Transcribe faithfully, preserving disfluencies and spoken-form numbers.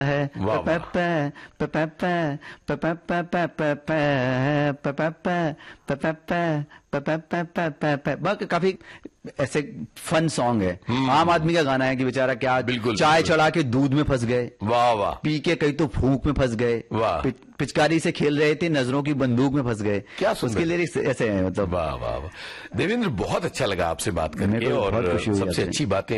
है बाकी काफी ऐसे फन सॉन्ग है। आम आदमी का गाना है कि बेचारा क्या बिल्कुल, चाय बिल्कुल। चढ़ा के दूध में फंस गए, वाह वाह, पी के कई तो फूंक में फंस गए, वाह, पि, पिचकारी से खेल रहे थे नजरों की बंदूक में फंस गए। क्या उसके लिरिक्स ऐसे हैं मतलब। वाह वाह वाह। देवेंद्र, बहुत अच्छा लगा आपसे बात करके मेरे को बहुत और खुशी हुई सबसे आपसे। अच्छी बातें